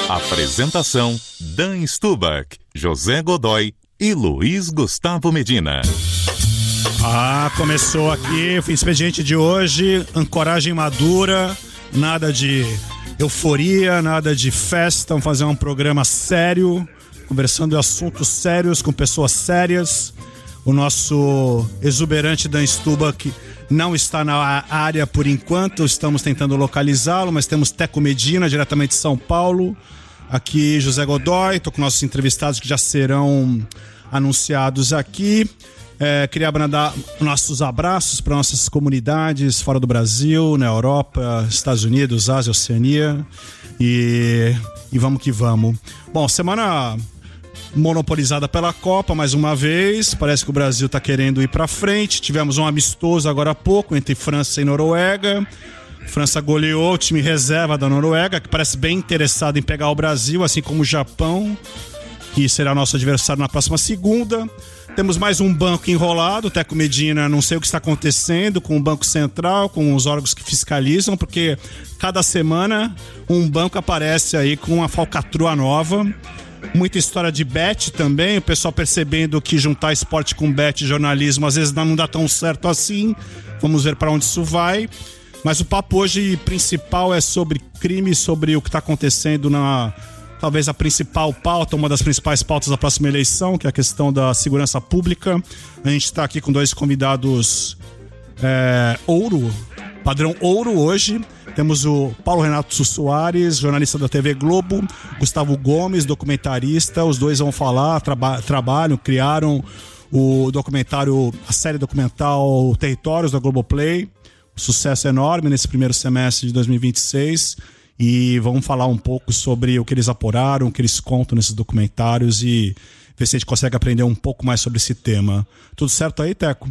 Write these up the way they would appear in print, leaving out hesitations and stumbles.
Apresentação: Dan Stubach, José Godoy e Luiz Gustavo Medina. Começou aqui o expediente de hoje, ancoragem madura, nada de euforia, nada de festa, vamos fazer um programa sério, conversando de assuntos sérios com pessoas sérias. O nosso exuberante Dan Stubach não está na área por enquanto, estamos tentando localizá-lo, mas temos Teco Medina, diretamente de São Paulo. Aqui José Godoy, estou com nossos entrevistados que já serão anunciados aqui. Queria mandar nossos abraços para nossas comunidades fora do Brasil, na Europa, Estados Unidos, Ásia, Oceania. E vamos que vamos. Bom, semana monopolizada pela Copa, mais uma vez. Parece que o Brasil está querendo ir para frente. Tivemos um amistoso agora há pouco entre França e Noruega. França goleou o time reserva da Noruega, que parece bem interessado em pegar o Brasil, assim como o Japão, que será nosso adversário na próxima segunda. Temos mais um banco enrolado, Teco Medina, não sei o que está acontecendo com o Banco Central, com os órgãos que fiscalizam, porque cada semana um banco aparece aí com uma falcatrua nova. Muita história de bet também, o pessoal percebendo que juntar esporte com bet e jornalismo às vezes não dá tão certo assim. Vamos ver para onde isso vai. Mas o papo hoje principal é sobre crime, sobre o que está acontecendo na... talvez a principal pauta, uma das principais pautas da próxima eleição, que é a questão da segurança pública. A gente está aqui com dois convidados ouro, padrão ouro hoje. Temos o Paulo Renato Soares, jornalista da TV Globo, Gustavo Gomes, documentarista. Os dois vão falar, trabalham, criaram o documentário, a série documental Territórios da Globoplay. Sucesso enorme nesse primeiro semestre de 2026. E vamos falar um pouco sobre o que eles apuraram, o que eles contam nesses documentários e ver se a gente consegue aprender um pouco mais sobre esse tema. Tudo certo aí, Teco?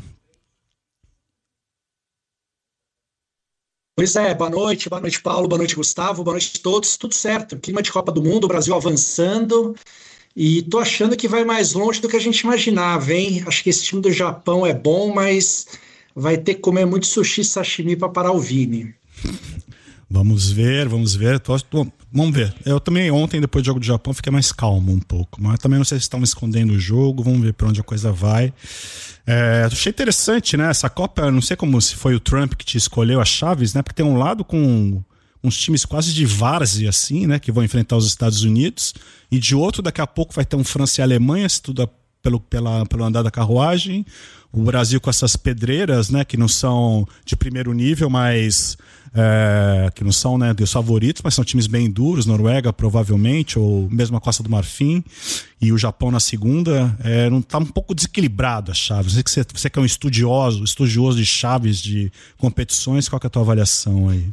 Pois é, boa noite Paulo, boa noite Gustavo, boa noite a todos, tudo certo, clima de Copa do Mundo, o Brasil avançando e tô achando que vai mais longe do que a gente imaginava, hein? Acho que esse time do Japão é bom, mas vai ter que comer muito sushi e sashimi para parar o Vini. Vamos ver. Vamos ver. Eu também ontem, depois do jogo do Japão, fiquei mais calmo um pouco. Mas também não sei se estão escondendo o jogo. Vamos ver para onde a coisa vai. Achei interessante, né? Essa Copa, não sei como se foi o Trump que te escolheu as chaves, né? Porque tem um lado com uns times quase de várzea, assim, né? Que vão enfrentar os Estados Unidos. E de outro, daqui a pouco vai ter um França e Alemanha, se tudo pelo andar da carruagem. O Brasil com essas pedreiras, né? Que não são de primeiro nível, mas... que não são, né, dos favoritos, mas são times bem duros, Noruega provavelmente, ou mesmo a Costa do Marfim, e o Japão na segunda, não tá um pouco desequilibrado as chaves. Eu sei que você que é um estudioso de chaves, de competições, qual que é a tua avaliação aí?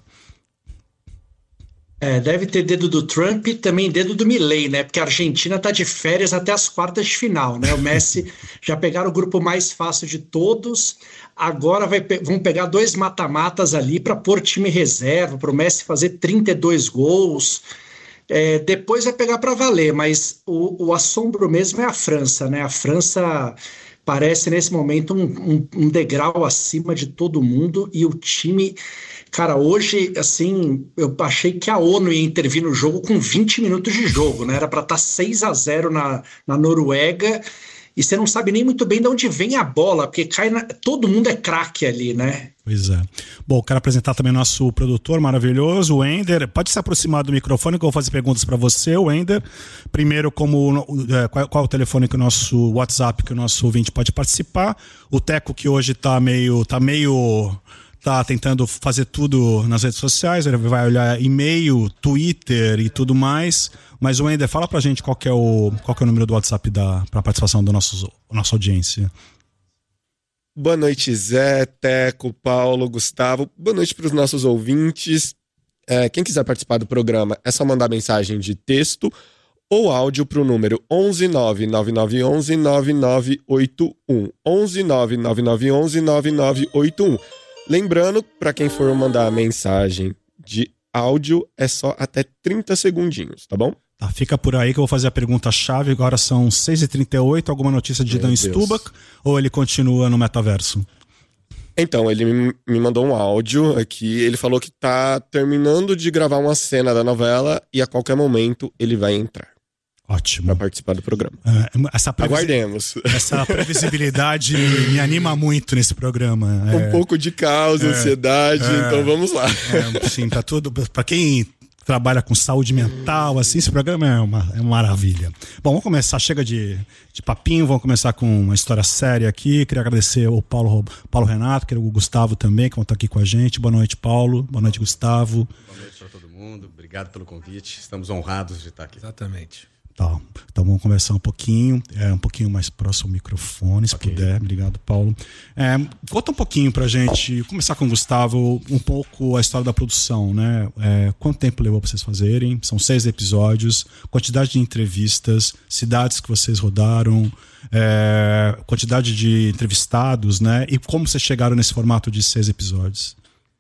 Deve ter dedo do Trump e também dedo do Milei, né? Porque a Argentina tá de férias até as quartas de final, né? O Messi já pegaram o grupo mais fácil de todos, agora vão pegar 2 mata-matas ali para pôr time reserva, para o Messi fazer 32 gols. Depois vai pegar para valer, mas o assombro mesmo é a França, né? A França parece nesse momento um degrau acima de todo mundo e o time... Cara, hoje, assim, eu achei que a ONU ia intervir no jogo com 20 minutos de jogo, né? Era para estar 6-0 na Noruega e você não sabe nem muito bem de onde vem a bola, porque todo mundo é craque ali, né? Pois é. Bom, quero apresentar também nosso produtor maravilhoso, o Wender. Pode se aproximar do microfone que eu vou fazer perguntas para você, Wender. Primeiro, qual é o telefone que o nosso WhatsApp que o nosso ouvinte pode participar. O Teco, que hoje tá tentando fazer tudo nas redes sociais, ele vai olhar e-mail, Twitter e tudo mais. Mas o Wender, fala pra gente qual que é o número do WhatsApp para participação da nossa audiência. Boa noite, Zé, Teco, Paulo, Gustavo. Boa noite para os nossos ouvintes. Quem quiser participar do programa, é só mandar mensagem de texto ou áudio para o número 11999119981. 11999119981. Lembrando, para quem for mandar mensagem de áudio, é só até 30 segundinhos, tá bom? Tá, fica por aí que eu vou fazer a pergunta-chave. Agora são 6h38. Alguma notícia de Dan Stubach ou ele continua no metaverso? Então, ele me mandou um áudio aqui. Ele falou que tá terminando de gravar uma cena da novela e a qualquer momento ele vai entrar. Ótimo. Pra participar do programa. Aguardemos. Essa previsibilidade me anima muito nesse programa. Um pouco de caos, ansiedade, então vamos lá. Sim, tá tudo. Pra quem trabalha com saúde mental, assim, esse programa é uma maravilha. Bom, vamos começar, chega de papinho, vamos começar com uma história séria aqui. Queria agradecer ao Paulo Renato, que é o Gustavo também, que vão estar aqui com a gente. Boa noite, Paulo. Boa noite, Gustavo. Boa noite para todo mundo. Obrigado pelo convite. Estamos honrados de estar aqui. Exatamente. Tá, então vamos conversar um pouquinho mais próximo ao microfone, se puder. Obrigado, Paulo. Conta um pouquinho pra gente, começar com o Gustavo, um pouco a história da produção, né? Quanto tempo levou pra vocês fazerem? São 6 episódios, quantidade de entrevistas, cidades que vocês rodaram, quantidade de entrevistados, né? E como vocês chegaram nesse formato de 6 episódios?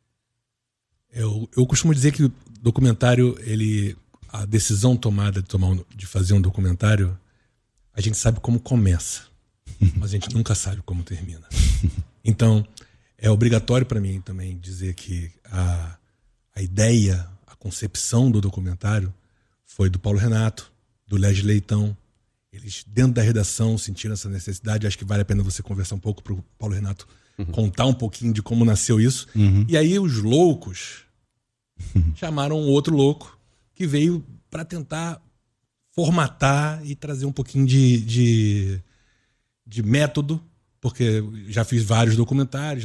Eu costumo dizer que o documentário, a decisão tomada de fazer um documentário, a gente sabe como começa, mas a gente nunca sabe como termina. Então, é obrigatório para mim também dizer que a ideia, a concepção do documentário foi do Paulo Renato, do Légio Leitão. Eles, dentro da redação, sentiram essa necessidade. Acho que vale a pena você conversar um pouco para o Paulo Renato contar um pouquinho de como nasceu isso. E aí os loucos chamaram um outro louco que veio para tentar formatar e trazer um pouquinho de método, porque já fiz vários documentários,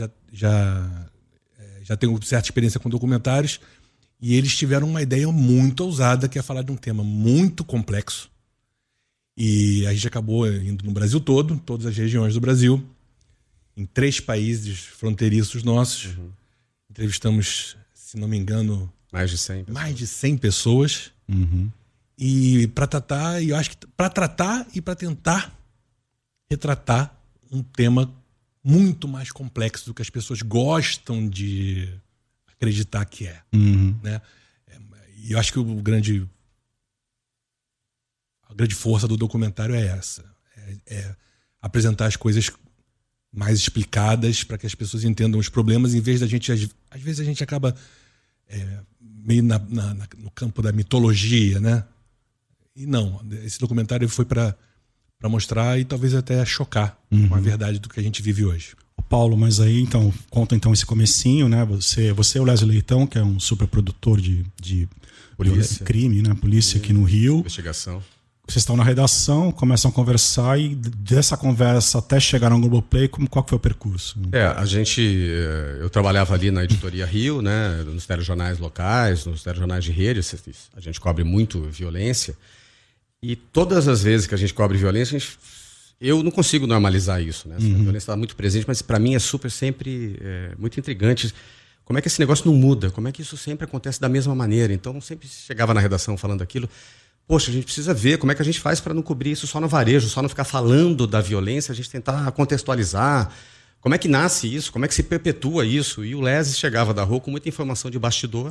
já tenho certa experiência com documentários, e eles tiveram uma ideia muito ousada, que é falar de um tema muito complexo. E a gente acabou indo no Brasil todo, todas as regiões do Brasil, em 3 países fronteiriços nossos. Entrevistamos, se não me engano, mais de 100 pessoas. E para tratar, e eu acho que para tratar e para tentar retratar um tema muito mais complexo do que as pessoas gostam de acreditar que é. Né? E eu acho que a grande força do documentário é essa. É apresentar as coisas mais explicadas para que as pessoas entendam os problemas, em vez da gente... Às vezes a gente acaba meio no campo da mitologia, né? E não, esse documentário foi para mostrar e talvez até chocar com a verdade do que a gente vive hoje. Paulo, mas aí então, conta então esse comecinho, né? Você é o Lésio Leitão, que é um super produtor de crime, né? Polícia aqui no Rio. Investigação. Vocês estão na redação, começam a conversar e dessa conversa até chegar no Globoplay, qual que foi o percurso? Eu trabalhava ali na Editoria Rio, né? Nos telejornais locais, nos telejornais de rede, a gente cobre muito violência. E todas as vezes que a gente cobre violência, eu não consigo normalizar isso, né? A violência está muito presente, mas para mim é sempre muito intrigante. Como é que esse negócio não muda? Como é que isso sempre acontece da mesma maneira? Então, sempre chegava na redação falando aquilo. Poxa, a gente precisa ver como é que a gente faz para não cobrir isso só no varejo, só não ficar falando da violência, a gente tentar contextualizar. Como é que nasce isso? Como é que se perpetua isso? E o Lésio chegava da rua com muita informação de bastidor,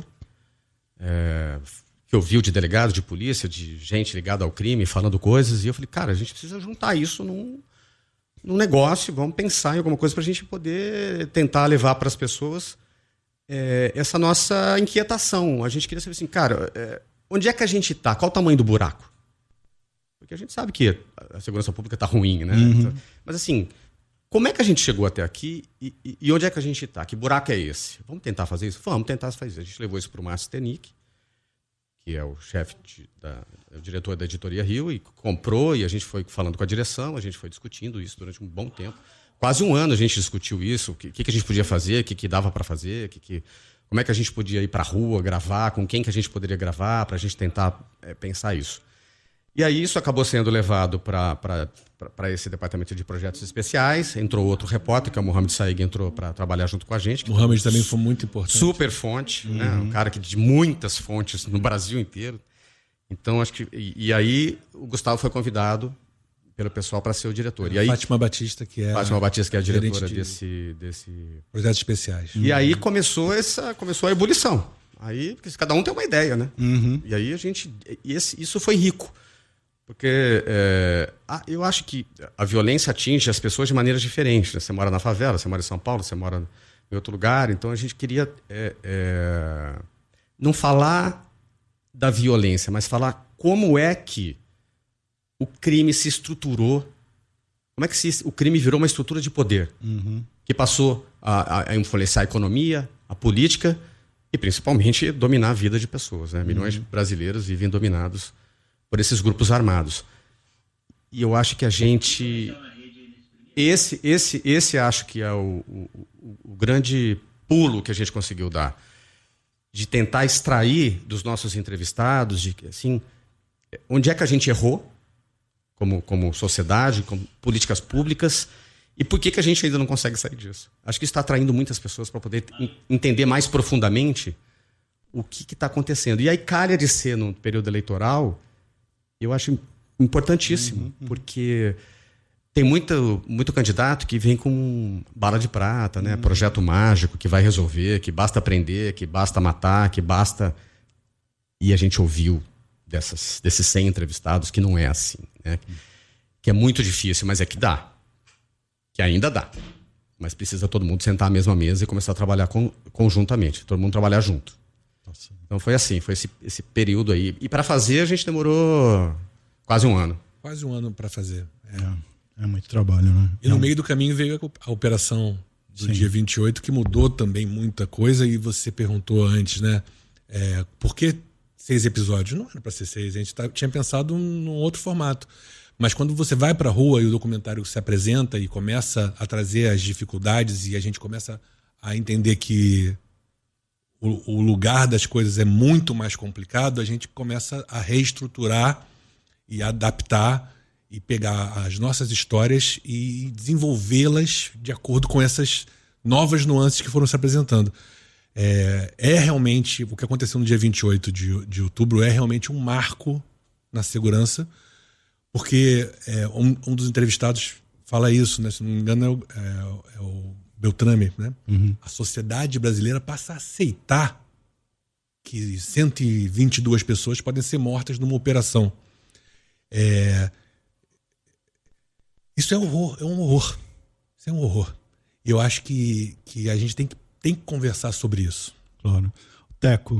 que ouviu de delegado, de polícia, de gente ligada ao crime, falando coisas. E eu falei, cara, a gente precisa juntar isso num negócio, vamos pensar em alguma coisa para a gente poder tentar levar para as pessoas essa nossa inquietação. A gente queria saber assim, cara... onde é que a gente está? Qual o tamanho do buraco? Porque a gente sabe que a segurança pública está ruim, né? Mas assim, como é que a gente chegou até aqui e onde é que a gente está? Que buraco é esse? Vamos tentar fazer isso? Vamos tentar fazer isso. A gente levou isso para o Márcio Tenick, que é o chefe, o diretor da Editoria Rio, e comprou, e a gente foi falando com a direção, a gente foi discutindo isso durante um bom tempo. Quase um ano a gente discutiu isso, o que a gente podia fazer, o que dava para fazer, como é que a gente podia ir para a rua, gravar, com quem que a gente poderia gravar, para a gente tentar pensar isso. E aí isso acabou sendo levado para esse departamento de projetos especiais. Entrou outro repórter, que é o Mohamed Saig, entrou para trabalhar junto com a gente. O Mohamed também foi muito importante. Super fonte, né? Um cara de muitas fontes no Brasil inteiro. Então, acho que... E aí o Gustavo foi convidado pelo pessoal para ser o diretor. E aí, Fátima Batista, que é a diretora desse... Projetos especiais. E aí começou a ebulição. Aí, porque cada um tem uma ideia, né? E aí isso foi rico. Porque eu acho que a violência atinge as pessoas de maneiras diferentes. Né? Você mora na favela, você mora em São Paulo, você mora em outro lugar. Então a gente queria não falar da violência, mas falar como é que o crime se estruturou, como é que o crime virou uma estrutura de poder, que passou a influenciar a economia, a política e principalmente dominar a vida de pessoas. Né? Milhões de brasileiros vivem dominados por esses grupos armados. E eu acho que a gente... Esse acho que é o grande pulo que a gente conseguiu dar. De tentar extrair dos nossos entrevistados, de assim, onde é que a gente errou, como sociedade, como políticas públicas, e por que a gente ainda não consegue sair disso. Acho que isso está atraindo muitas pessoas para poder entender mais profundamente o que está acontecendo. E aí calha de ser no período eleitoral... Eu acho importantíssimo, porque tem muito candidato que vem com bala de prata, né? Projeto mágico que vai resolver, que basta prender, que basta matar, que basta... E a gente ouviu desses 100 entrevistados que não é assim, né? Que é muito difícil, mas é que dá. Que ainda dá. Mas precisa todo mundo sentar à mesma mesa e começar a trabalhar conjuntamente, todo mundo trabalhar junto. Então foi assim, foi esse período aí. E para fazer a gente demorou quase um ano. Quase um ano para fazer. É muito trabalho, né? E no meio do caminho veio a operação do dia 28, que mudou também muita coisa. E você perguntou antes, né? Por que 6 episódios? Não era para ser 6, a gente tinha pensado num outro formato. Mas quando você vai para a rua e o documentário se apresenta e começa a trazer as dificuldades e a gente começa a entender que o lugar das coisas é muito mais complicado, a gente começa a reestruturar e adaptar e pegar as nossas histórias e desenvolvê-las de acordo com essas novas nuances que foram se apresentando. Realmente, o que aconteceu no dia 28 de outubro é realmente um marco na segurança, porque um dos entrevistados fala isso, né? Se não me engano é o Beltrame, né? A sociedade brasileira passa a aceitar que 122 pessoas podem ser mortas numa operação. Isso é um horror. Isso é um horror. E eu acho que a gente tem que conversar sobre isso. Claro. Teco.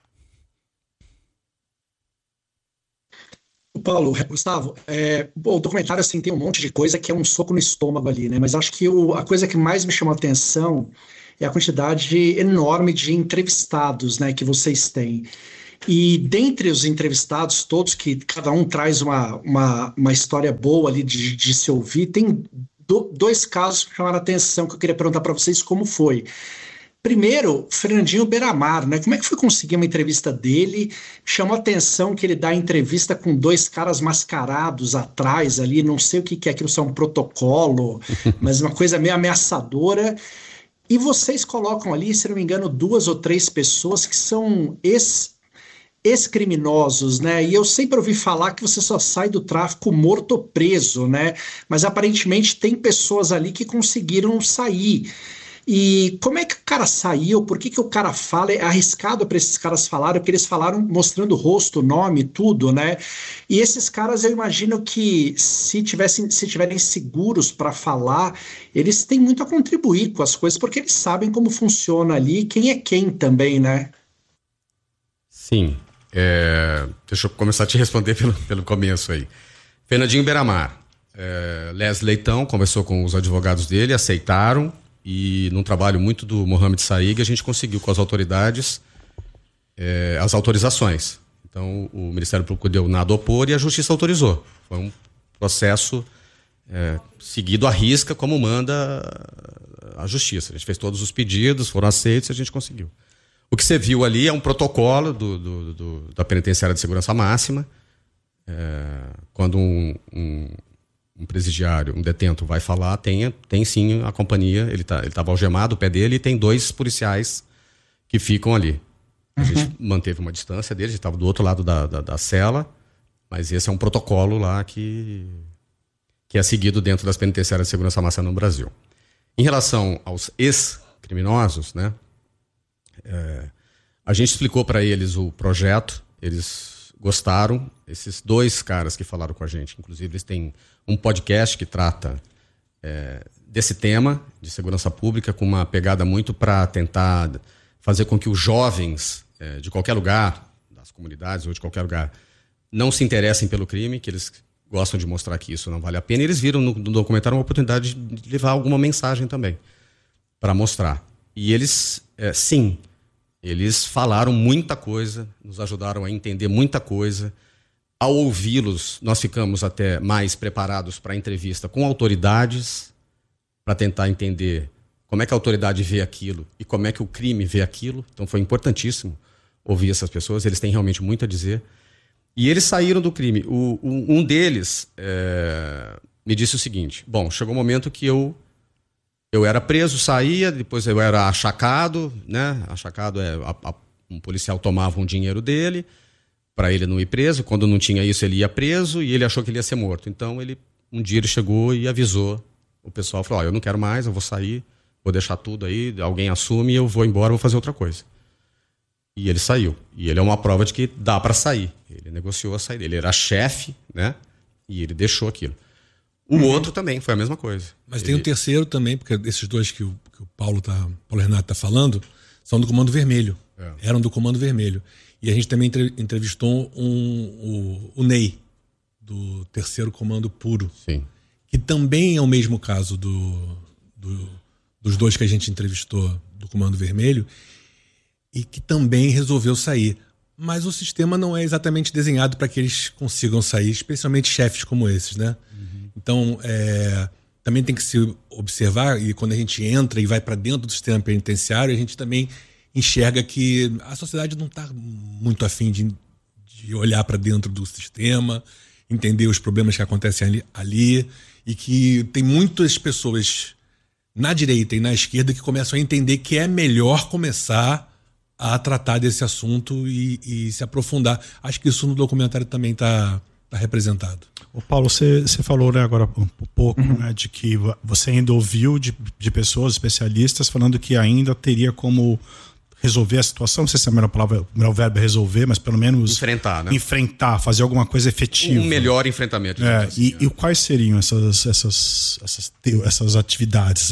Paulo, Gustavo, o documentário assim, tem um monte de coisa que é um soco no estômago ali, né? Mas acho que a coisa que mais me chamou a atenção é a quantidade enorme de entrevistados, né, que vocês têm. E dentre os entrevistados todos, que cada um traz uma história boa ali de se ouvir, tem 2 casos que chamaram a atenção, que eu queria perguntar para vocês como foi. Primeiro, Fernandinho Beiramar, né? Como é que foi conseguir uma entrevista dele? Chamou a atenção que ele dá entrevista com 2 caras mascarados atrás ali, não sei o que é aquilo, se é um protocolo, mas uma coisa meio ameaçadora. E vocês colocam ali, se não me engano, 2 ou 3 pessoas que são ex-criminosos, né? E eu sempre ouvi falar que você só sai do tráfico morto ou preso, né? Mas aparentemente tem pessoas ali que conseguiram sair. E como é que o cara saiu? Por que o cara fala? É arriscado para esses caras falarem, porque eles falaram mostrando o rosto, o nome, tudo, né? E esses caras, eu imagino que se tiverem seguros para falar, eles têm muito a contribuir com as coisas, porque eles sabem como funciona ali, quem é quem também, né? Sim. Deixa eu começar a te responder pelo começo aí. Fernandinho Beiramar. Leslie Leitão conversou com os advogados dele, aceitaram. E num trabalho muito do Mohamed Saig, a gente conseguiu com as autoridades as autorizações. Então, o Ministério Público deu nada a opor e a Justiça autorizou. Foi um processo seguido à risca, como manda a Justiça. A gente fez todos os pedidos, foram aceitos e a gente conseguiu. O que você viu ali é um protocolo da Penitenciária de Segurança Máxima. Quando um presidiário, um detento vai falar, tem sim a companhia, ele estava algemado, o pé dele, e tem 2 policiais que ficam ali. A gente manteve uma distância dele, estava do outro lado da cela, mas esse é um protocolo lá que é seguido dentro das penitenciárias de segurança máxima no Brasil. Em relação aos ex-criminosos, né, a gente explicou para eles o projeto, eles gostaram. Esses 2 caras que falaram com a gente, inclusive, eles têm um podcast que trata desse tema de segurança pública, com uma pegada muito para tentar fazer com que os jovens de qualquer lugar, das comunidades ou de qualquer lugar, não se interessem pelo crime, que eles gostam de mostrar que isso não vale a pena. E eles viram no documentário uma oportunidade de levar alguma mensagem também para mostrar. E eles, sim, eles falaram muita coisa, nos ajudaram a entender muita coisa. Ao ouvi-los, nós ficamos até mais preparados para a entrevista com autoridades, para tentar entender como é que a autoridade vê aquilo e como é que o crime vê aquilo. Então foi importantíssimo ouvir essas pessoas, eles têm realmente muito a dizer. E eles saíram do crime. Um deles me disse o seguinte: bom, chegou um momento que eu era preso, saía, depois eu era achacado, né? Achacado um policial tomava um dinheiro dele para ele não ir preso. Quando não tinha isso, ele ia preso e ele achou que ele ia ser morto. Então, um dia ele chegou e avisou o pessoal, falou: eu não quero mais, eu vou sair, vou deixar tudo aí, alguém assume, eu vou embora, vou fazer outra coisa. E ele saiu. E ele é uma prova de que dá para sair. Ele negociou a saída. Ele era chefe, né? E ele deixou aquilo. O outro também foi a mesma coisa. Mas tem um terceiro também, porque esses 2 que o Paulo Renato está falando são do Comando Vermelho. Eram do Comando Vermelho. E a gente também entrevistou o Ney, do 3º Comando Puro. Sim. Que também é o mesmo caso dos 2 que a gente entrevistou do Comando Vermelho, e que também resolveu sair. Mas o sistema não é exatamente desenhado para que eles consigam sair, especialmente chefes como esses, né? Então, também tem que se observar, e quando a gente entra e vai para dentro do sistema penitenciário, a gente também enxerga que a sociedade não está muito afim de olhar para dentro do sistema, entender os problemas que acontecem ali, e que tem muitas pessoas na direita e na esquerda que começam a entender que é melhor começar a tratar desse assunto e se aprofundar. Acho que isso no documentário também está representado. Ô Paulo, você falou, né, agora um pouco, né, de que você ainda ouviu de pessoas, especialistas, falando que ainda teria como resolver a situação. Não sei se é a melhor verbo é resolver, mas pelo menos enfrentar, né? Enfrentar, fazer alguma coisa efetiva. Um melhor enfrentamento. Assim, e quais seriam essas atividades,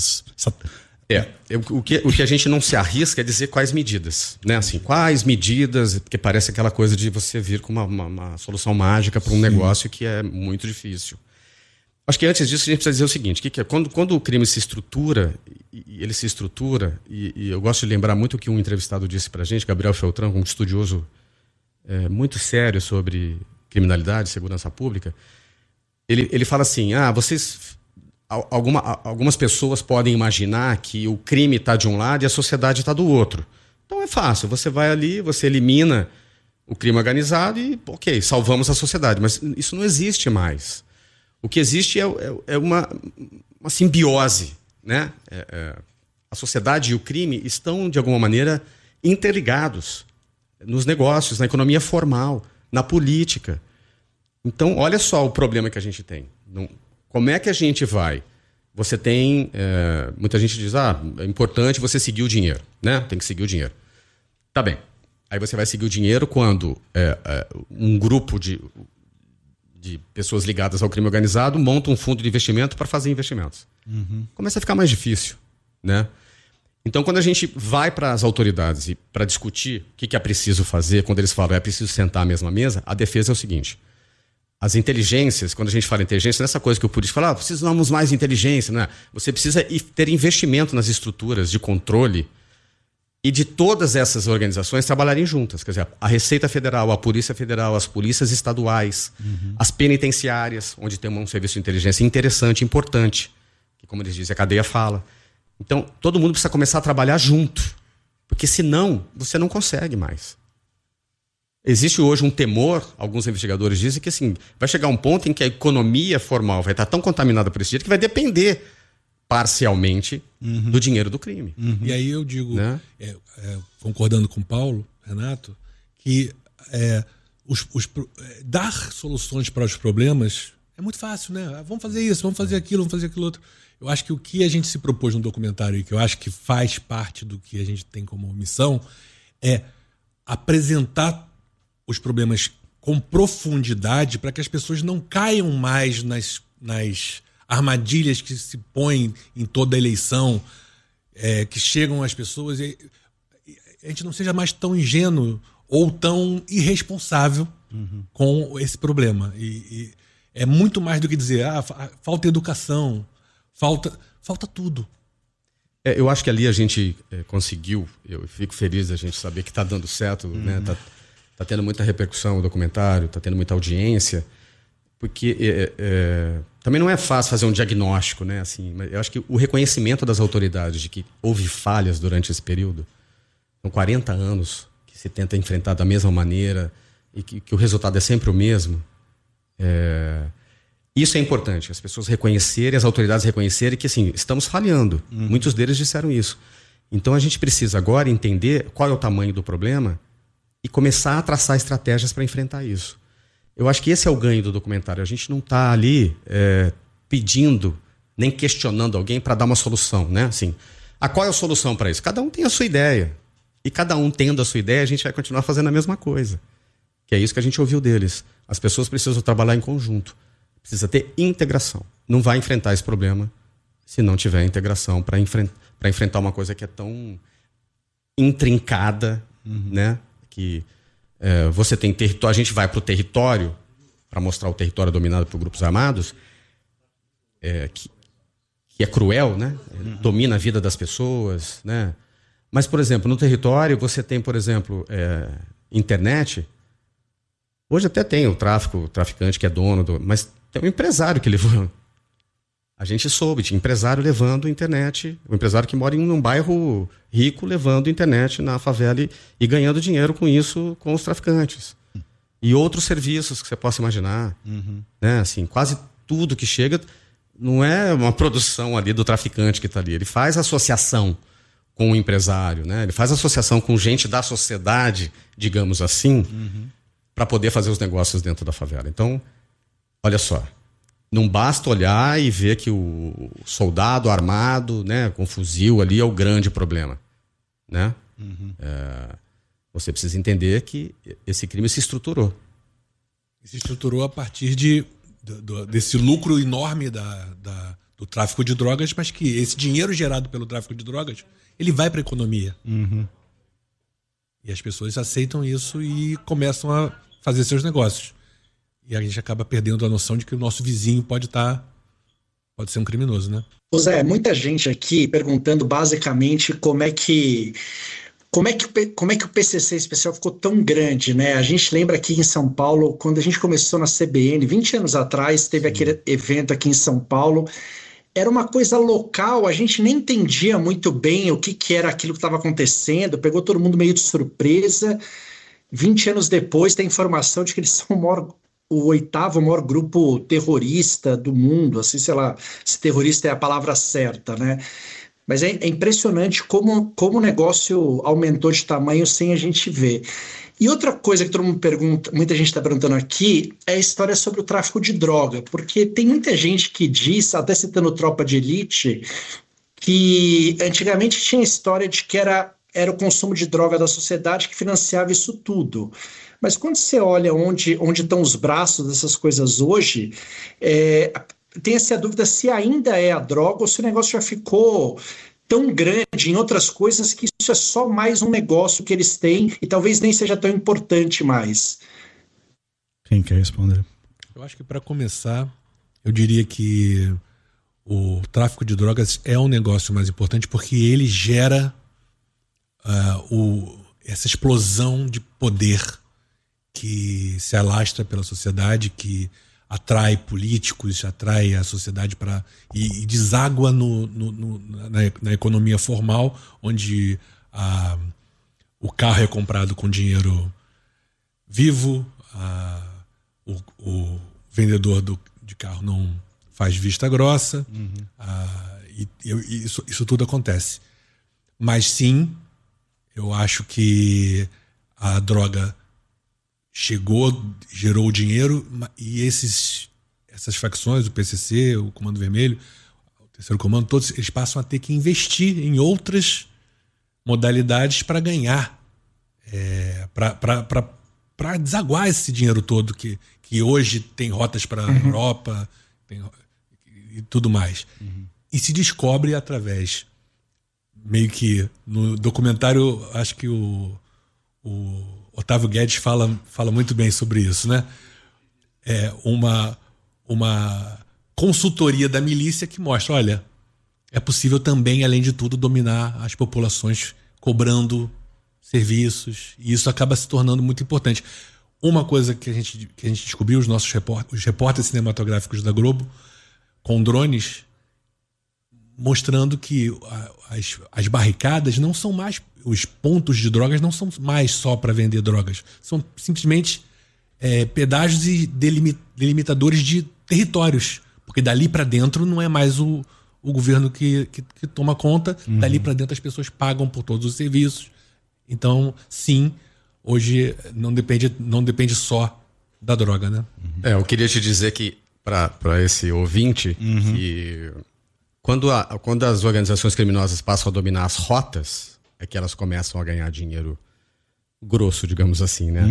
o que a gente não se arrisca é dizer quais medidas, né? Assim, quais medidas, porque parece aquela coisa de você vir com uma solução mágica para um negócio que é muito difícil. Acho que antes disso a gente precisa dizer o seguinte, que é quando o crime se estrutura, e eu gosto de lembrar muito o que um entrevistado disse pra gente, Gabriel Feltrão, um estudioso muito sério sobre criminalidade, segurança pública, ele fala assim, algumas pessoas podem imaginar que o crime está de um lado e a sociedade está do outro. Então é fácil, você vai ali, você elimina o crime organizado e, ok, salvamos a sociedade. Mas isso não existe mais. O que existe é uma simbiose, né? A sociedade e o crime estão, de alguma maneira, interligados nos negócios, na economia formal, na política. Então, olha só o problema que a gente tem. Como é que a gente vai? Você tem... muita gente diz, é importante você seguir o dinheiro, né? Tem que seguir o dinheiro. Tá bem. Aí você vai seguir o dinheiro quando um grupo de pessoas ligadas ao crime organizado monta um fundo de investimento para fazer investimentos. Começa a ficar mais difícil, né? Então, quando a gente vai para as autoridades e para discutir o que é preciso fazer, quando eles falam é preciso sentar à mesma mesa, a defesa é o seguinte: as inteligências, quando a gente fala inteligência, nessa coisa que o político fala, precisamos mais inteligência, né? Você precisa ter investimento nas estruturas de controle e de todas essas organizações trabalharem juntas. Quer dizer, a Receita Federal, a Polícia Federal, as polícias estaduais, as penitenciárias, onde tem um serviço de inteligência interessante, importante, que, como eles dizem, a cadeia fala. Então, todo mundo precisa começar a trabalhar junto, porque senão você não consegue mais. Existe hoje um temor, alguns investigadores dizem que assim, vai chegar um ponto em que a economia formal vai estar tão contaminada por esse jeito que vai depender parcialmente do dinheiro do crime. E aí eu digo, né? Concordando com o Paulo, Renato, que dar soluções para os problemas é muito fácil, né? Vamos fazer isso, vamos fazer aquilo, vamos fazer aquilo outro. Eu acho que o que a gente se propôs no documentário e que eu acho que faz parte do que a gente tem como missão é apresentar os problemas com profundidade para que as pessoas não caiam mais nas armadilhas que se põem em toda eleição, que chegam às pessoas, e a gente não seja mais tão ingênuo ou tão irresponsável com esse problema. E é muito mais do que dizer, falta educação, falta tudo. Eu acho que ali a gente conseguiu, eu fico feliz da gente saber que está dando certo, né? Tá tendo muita repercussão o documentário, está tendo muita audiência, porque também não é fácil fazer um diagnóstico, né? Assim, mas eu acho que o reconhecimento das autoridades de que houve falhas durante esse período, são 40 anos que se tenta enfrentar da mesma maneira e que o resultado é sempre o mesmo, isso é importante, as pessoas reconhecerem, as autoridades reconhecerem que, assim, estamos falhando. Muitos deles disseram isso. Então a gente precisa agora entender qual é o tamanho do problema e começar a traçar estratégias para enfrentar isso. Eu acho que esse é o ganho do documentário. A gente não está ali pedindo, nem questionando alguém para dar uma solução, né? Assim, qual é a solução para isso? Cada um tem a sua ideia. E cada um tendo a sua ideia, a gente vai continuar fazendo a mesma coisa. Que é isso que a gente ouviu deles. As pessoas precisam trabalhar em conjunto. Precisa ter integração. Não vai enfrentar esse problema se não tiver integração para enfrentar uma coisa que é tão intrincada, né? Que você tem território, a gente vai para o território para mostrar o território dominado por grupos armados, que é cruel, né? Domina a vida das pessoas, né? Mas, por exemplo, no território você tem, por exemplo, internet. Hoje até tem o traficante que é dono, mas tem um empresário que levou. A gente soube, tinha empresário levando internet, um empresário que mora em um bairro rico levando internet na favela e ganhando dinheiro com isso com os traficantes. E outros serviços que você possa imaginar. Né? Assim, quase tudo que chega não é uma produção ali do traficante que está ali. Ele faz associação com o empresário, né? Ele faz associação com gente da sociedade, digamos assim, para poder fazer os negócios dentro da favela. Então, olha só, não basta olhar e ver que o soldado armado, né, com fuzil ali é o grande problema, né? Você precisa entender que esse crime se estruturou. Se estruturou a partir desse lucro enorme do tráfico de drogas, mas que esse dinheiro gerado pelo tráfico de drogas, ele vai para a economia. E as pessoas aceitam isso e começam a fazer seus negócios. E a gente acaba perdendo a noção de que o nosso vizinho pode ser um criminoso, né? Zé, muita gente aqui perguntando basicamente como é que o PCC especial ficou tão grande, né? A gente lembra aqui em São Paulo, quando a gente começou na CBN, 20 anos atrás, teve aquele evento aqui em São Paulo. Era uma coisa local, a gente nem entendia muito bem o que era aquilo que estava acontecendo, pegou todo mundo meio de surpresa. 20 anos depois, tem informação de que eles são o 8º maior grupo terrorista do mundo, assim, sei lá, se terrorista é a palavra certa, né? Mas é impressionante como o negócio aumentou de tamanho sem a gente ver. E outra coisa que todo mundo pergunta, muita gente está perguntando aqui, é a história sobre o tráfico de droga, porque tem muita gente que diz, até citando Tropa de Elite, que antigamente tinha a história de que era o consumo de droga da sociedade que financiava isso tudo. Mas quando você olha onde estão os braços dessas coisas hoje, tem-se a dúvida se ainda é a droga ou se o negócio já ficou tão grande em outras coisas que isso é só mais um negócio que eles têm e talvez nem seja tão importante mais. Quem quer responder? Eu acho que, para começar, eu diria que o tráfico de drogas é um negócio mais importante porque ele gera essa explosão de poder que se alastra pela sociedade, que atrai políticos, atrai a sociedade e deságua na economia formal, onde o carro é comprado com dinheiro vivo, o vendedor de carro não faz vista grossa, e isso tudo acontece. Mas sim, eu acho que a droga gerou dinheiro, e essas facções, o PCC, o Comando Vermelho, o Terceiro Comando, todos eles passam a ter que investir em outras modalidades para ganhar, para para desaguar esse dinheiro todo que hoje tem rotas para a Europa e tudo mais. E se descobre através, meio que no documentário, acho que o Otávio Guedes fala muito bem sobre isso, né? É uma consultoria da milícia que mostra, olha, é possível também, além de tudo, dominar as populações cobrando serviços, e isso acaba se tornando muito importante. Uma coisa que a gente descobriu, os nossos repórteres cinematográficos da Globo, com drones, mostrando que as barricadas não são mais, os pontos de drogas não são mais só para vender drogas, são simplesmente pedágios e delimitadores de territórios, porque dali para dentro não é mais o governo que toma conta, dali para dentro as pessoas pagam por todos os serviços. Então, sim, hoje não depende só da droga, né? Eu queria te dizer que, para esse ouvinte, que quando as organizações criminosas passam a dominar as rotas, é que elas começam a ganhar dinheiro grosso, digamos assim, né?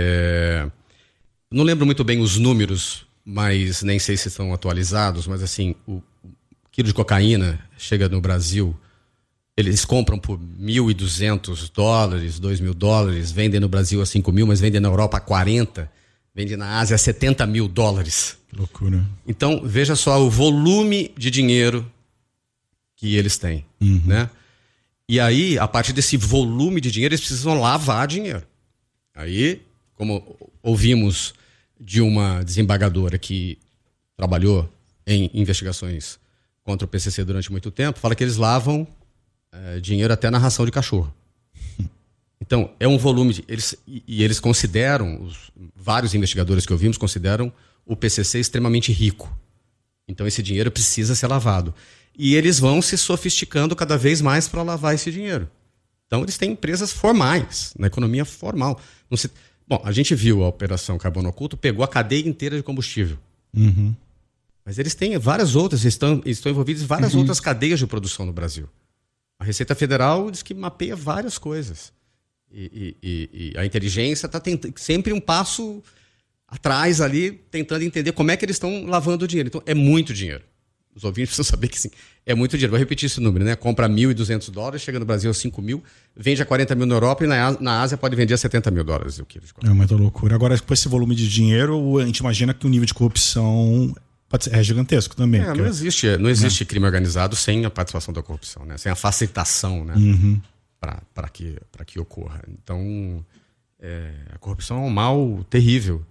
Não lembro muito bem os números, mas nem sei se estão atualizados, mas assim, o quilo de cocaína chega no Brasil, eles compram por $1.200, $2.000, vendem no Brasil a 5 mil, mas vendem na Europa a 40, vendem na Ásia a $70 mil. Que loucura. Então, veja só o volume de dinheiro que eles têm, né? E aí, a partir desse volume de dinheiro, eles precisam lavar dinheiro. Aí, como ouvimos de uma desembargadora que trabalhou em investigações contra o PCC durante muito tempo, fala que eles lavam dinheiro até na ração de cachorro. Então, é um volume... eles consideram, vários investigadores que ouvimos consideram o PCC extremamente rico. Então, esse dinheiro precisa ser lavado. E eles vão se sofisticando cada vez mais para lavar esse dinheiro. Então, eles têm empresas formais, na economia formal. Bom, a gente viu a Operação Carbono Oculto, pegou a cadeia inteira de combustível. Mas eles têm várias outras, estão envolvidos em várias outras cadeias de produção no Brasil. A Receita Federal diz que mapeia várias coisas. E a inteligência está sempre um passo atrás ali, tentando entender como é que eles estão lavando o dinheiro. Então, é muito dinheiro. Os ouvintes precisam saber que sim, é muito dinheiro. Vou repetir esse número, né? Compra $1.200, chega no Brasil a 5 mil, vende a 40 mil na Europa e na Ásia pode vender a $70 mil o quilo de cocaína. É muita loucura. Agora, com esse volume de dinheiro, a gente imagina que o nível de corrupção é gigantesco também. Não existe crime organizado sem a participação da corrupção, né? Sem a facilitação, né? Para que ocorra. Então, a corrupção é um mal terrível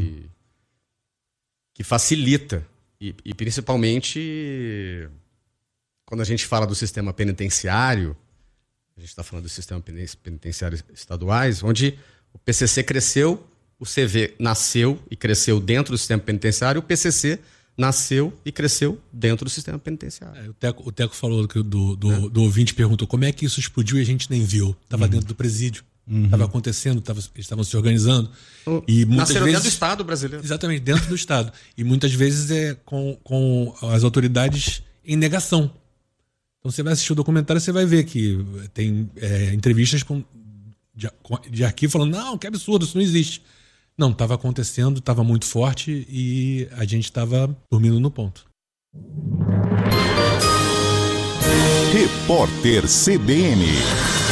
que facilita. E principalmente quando a gente fala do sistema penitenciário, a gente está falando do sistema penitenciário estaduais, onde o PCC cresceu, o CV nasceu e cresceu dentro do sistema penitenciário, o PCC nasceu e cresceu dentro do sistema penitenciário. O Teco falou do ouvinte, perguntou como é que isso explodiu e a gente nem viu. Estava dentro do presídio. Estava acontecendo, eles estavam se organizando. E nasceram dentro do Estado brasileiro. Exatamente, dentro do Estado. E muitas vezes com as autoridades em negação. Então você vai assistir o documentário, você vai ver que tem entrevistas de arquivo falando, não, que absurdo, isso não existe. Não, estava acontecendo, estava muito forte e a gente estava dormindo no ponto. Repórter CBN.